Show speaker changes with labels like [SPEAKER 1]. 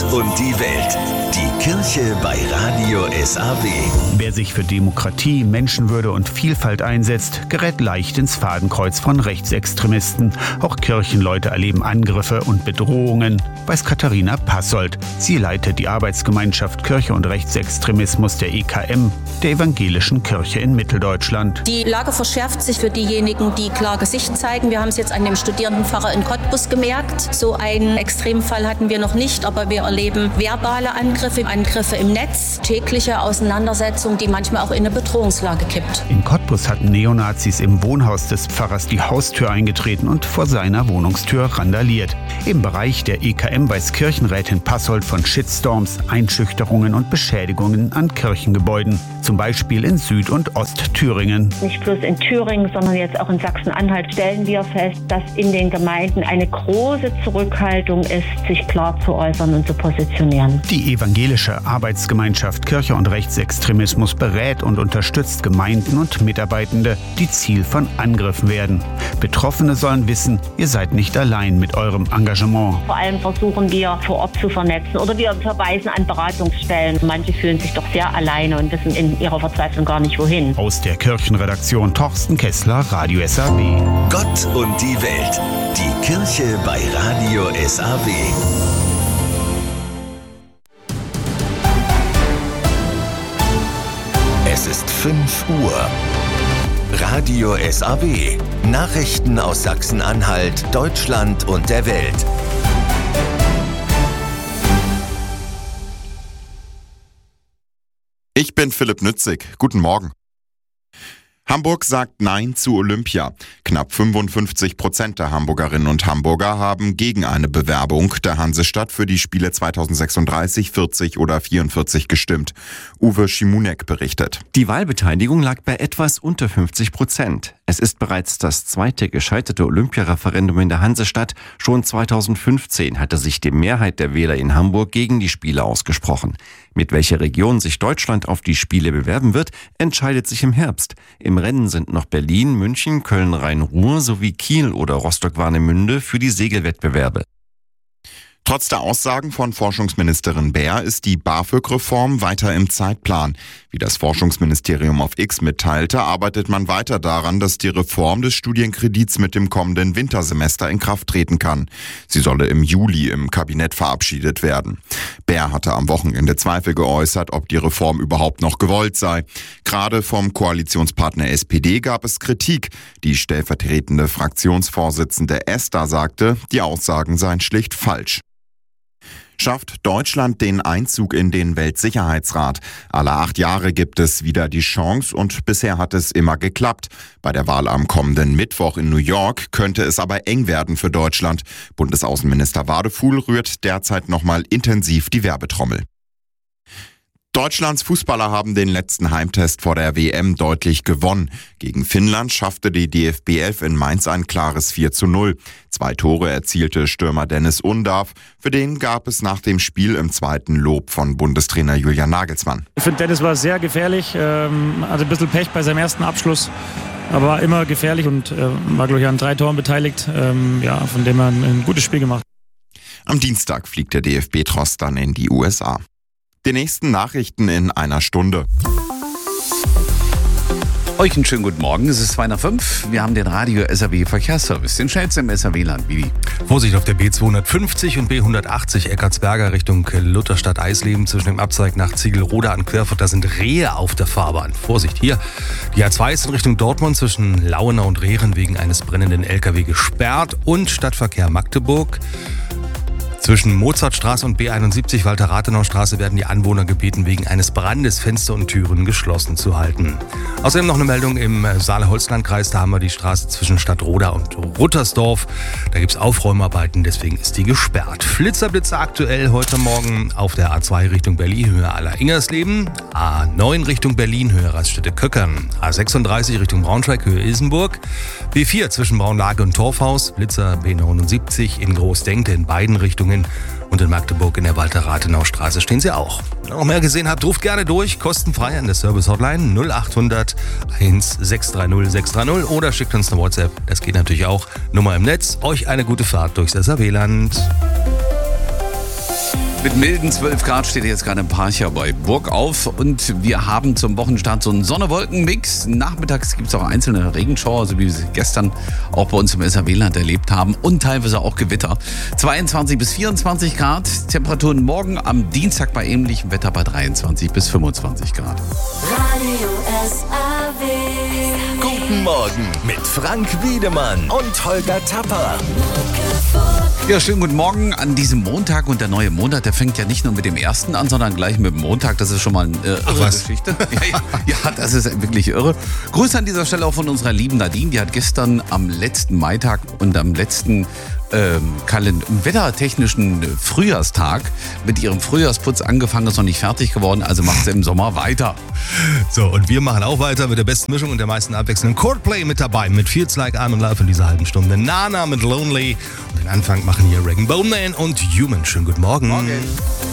[SPEAKER 1] und die Welt. Die Kirche bei Radio SAW.
[SPEAKER 2] Wer sich für Demokratie, Menschenwürde und Vielfalt einsetzt, gerät leicht ins Fadenkreuz von Rechtsextremisten. Auch Kirchenleute erleben Angriffe und Bedrohungen, weiß Katharina Passold. Sie leitet die Arbeitsgemeinschaft Kirche und Rechtsextremismus der EKM, der Evangelischen Kirche in Mitteldeutschland.
[SPEAKER 3] Die Lage verschärft sich für diejenigen, die klar Gesicht zeigen. Wir haben es jetzt an dem Studierendenpfarrer in Cottbus gemerkt. So einen Extremfall hatten wir noch nicht, aber wir erleben verbale Angriffe im Netz, tägliche Auseinandersetzungen, die manchmal auch in eine Bedrohungslage kippt.
[SPEAKER 2] In Cottbus hatten Neonazis im Wohnhaus des Pfarrers die Haustür eingetreten und vor seiner Wohnungstür randaliert. Im Bereich der EKM weiß Kirchenrätin Passold von Shitstorms, Einschüchterungen und Beschädigungen an Kirchengebäuden. Zum Beispiel in Süd- und Ostthüringen.
[SPEAKER 4] Nicht bloß in Thüringen, sondern jetzt auch in Sachsen-Anhalt stellen wir fest, dass in den Gemeinden eine große Zurückhaltung ist, sich klar zu äußern und zu positionieren.
[SPEAKER 2] Die Evangelische Arbeitsgemeinschaft Kirche und Rechtsextremismus berät und unterstützt Gemeinden und Mitarbeitende, die Ziel von Angriffen werden. Betroffene sollen wissen, ihr seid nicht allein mit eurem Engagement.
[SPEAKER 4] Vor allem versuchen wir vor Ort zu vernetzen oder wir verweisen an Beratungsstellen. Manche fühlen sich doch sehr alleine und wissen in ihrer Verzweiflung gar nicht wohin.
[SPEAKER 2] Aus der Kirchenredaktion Torsten Kessler, Radio SAW.
[SPEAKER 1] Gott und die Welt. Die Kirche bei Radio SAW. Es ist 5 Uhr. Radio SAW. Nachrichten aus Sachsen-Anhalt, Deutschland und der Welt.
[SPEAKER 5] Ich bin Philipp Nützig. Guten Morgen. Hamburg sagt Nein zu Olympia. Knapp 55% der Hamburgerinnen und Hamburger haben gegen eine Bewerbung der Hansestadt für die Spiele 2036, 40 oder 44 gestimmt. Uwe Schimunek berichtet.
[SPEAKER 6] Die Wahlbeteiligung lag bei etwas unter 50%. Es ist bereits das zweite gescheiterte Olympiareferendum in der Hansestadt. Schon 2015 hatte sich die Mehrheit der Wähler in Hamburg gegen die Spiele ausgesprochen. Mit welcher Region sich Deutschland auf die Spiele bewerben wird, entscheidet sich im Herbst. Im Rennen sind noch Berlin, München, Köln, Rhein-Ruhr sowie Kiel oder Rostock-Warnemünde für die Segelwettbewerbe.
[SPEAKER 5] Trotz der Aussagen von Forschungsministerin Baer ist die BAföG-Reform weiter im Zeitplan. Wie das Forschungsministerium auf X mitteilte, arbeitet man weiter daran, dass die Reform des Studienkredits mit dem kommenden Wintersemester in Kraft treten kann. Sie solle im Juli im Kabinett verabschiedet werden. Baer hatte am Wochenende Zweifel geäußert, ob die Reform überhaupt noch gewollt sei. Gerade vom Koalitionspartner SPD gab es Kritik. Die stellvertretende Fraktionsvorsitzende Esther sagte, die Aussagen seien schlicht falsch. Schafft Deutschland den Einzug in den Weltsicherheitsrat? Alle 8 Jahre gibt es wieder die Chance und bisher hat es immer geklappt. Bei der Wahl am kommenden Mittwoch in New York könnte es aber eng werden für Deutschland. Bundesaußenminister Wadefuhl rührt derzeit nochmal intensiv die Werbetrommel. Deutschlands Fußballer haben den letzten Heimtest vor der WM deutlich gewonnen. Gegen Finnland schaffte die DFB 11 in Mainz ein klares 4:0. 2 Tore erzielte Stürmer Dennis Undav. Für den gab es nach dem Spiel im zweiten Lob von Bundestrainer Julian Nagelsmann.
[SPEAKER 7] Ich finde, Dennis war sehr gefährlich, hatte ein bisschen Pech bei seinem ersten Abschluss, aber war immer gefährlich und war, glaube ich, an 3 Toren beteiligt. Von dem er ein gutes Spiel gemacht.
[SPEAKER 5] Am Dienstag fliegt der DFB-Tross dann in die USA. Die nächsten Nachrichten in einer Stunde.
[SPEAKER 8] Euch einen schönen guten Morgen, es ist 2:05. Wir haben den Radio SAW Verkehrsservice, den schnellsten im SAW-Land. Bibi.
[SPEAKER 9] Vorsicht auf der B250 und B180 Eckartsberger Richtung Lutherstadt-Eisleben zwischen dem Abzweig nach Ziegelroda an Querfurt. Da sind Rehe auf der Fahrbahn. Vorsicht hier. Die A2 ist in Richtung Dortmund zwischen Lauenau und Rehren wegen eines brennenden LKW gesperrt und Stadtverkehr Magdeburg. Zwischen Mozartstraße und B71 Walter-Rathenau-Straße werden die Anwohner gebeten, wegen eines Brandes Fenster und Türen geschlossen zu halten. Außerdem noch eine Meldung im Saale-Holzland-Kreis. Da haben wir die Straße zwischen Stadtroda und Ruttersdorf. Da gibt es Aufräumarbeiten, deswegen ist die gesperrt. Blitzerblitze aktuell heute Morgen auf der A2 Richtung Berlin, Höhe Aller-Ingersleben. A9 Richtung Berlin, Höhe Raststätte-Köckern. A36 Richtung Braunschweig, Höhe Ilsenburg. B4 zwischen Braunlage und Torfhaus. Blitzer B79 in Großdenkte in beiden Richtungen. Und in Magdeburg in der Walter-Rathenau-Straße stehen sie auch. Wenn ihr noch mehr gesehen habt, ruft gerne durch, kostenfrei an der Service-Hotline 0800 1630 630 oder schickt uns eine WhatsApp. Das geht natürlich auch. Nummer im Netz. Euch eine gute Fahrt durchs SAW-Land.
[SPEAKER 8] Mit milden 12 Grad steht jetzt gerade im Parcher bei Burgauf und wir haben zum Wochenstart so einen Sonne-Wolken-Mix. Nachmittags gibt es auch einzelne Regenschauer, so wie wir sie gestern auch bei uns im SAW-Land erlebt haben und teilweise auch Gewitter. 22 bis 24 Grad, Temperaturen morgen am Dienstag bei ähnlichem Wetter bei 23 bis 25 Grad.
[SPEAKER 1] Radio SAW. Guten Morgen mit Frank Wiedemann und Holger Tapper.
[SPEAKER 8] Ja, schönen guten Morgen an diesem Montag. Und der neue Monat, der fängt ja nicht nur mit dem 1. an, sondern gleich mit dem Montag. Das ist schon mal eine irre Geschichte. Ja, das ist wirklich irre. Grüße an dieser Stelle auch von unserer lieben Nadine. Die hat gestern am letzten Maitag und am letzten wettertechnischen Frühjahrstag mit ihrem Frühjahrsputz angefangen, ist noch nicht fertig geworden, also macht sie im Sommer weiter.
[SPEAKER 9] So, und wir machen auch weiter mit der besten Mischung und der meisten abwechselnden Coldplay mit dabei, mit Feels Like I'm in Love in dieser halben Stunde. Nana mit Lonely und den Anfang machen hier Rag & Bone Man und Human. Schönen guten Morgen.
[SPEAKER 8] Morgen.